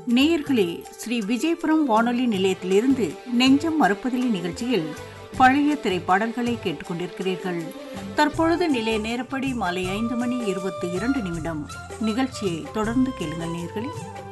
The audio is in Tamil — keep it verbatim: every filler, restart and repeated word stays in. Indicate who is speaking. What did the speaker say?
Speaker 1: நேயர்களே, ஸ்ரீ விஜயபுரம் வானொலி நிலையத்திலிருந்து நெஞ்சம் மறப்பதில்லை நிகழ்ச்சியில் பழைய திரைப்பாடல்களை கேட்டுக்கொண்டிருக்கிறீர்கள். தற்பொழுது நிலைய நேரப்படி மாலை ஐந்து மணி இருபத்தி இரண்டு நிமிடம். நிகழ்ச்சியை தொடர்ந்து கேளுங்கள் நேயர்களே.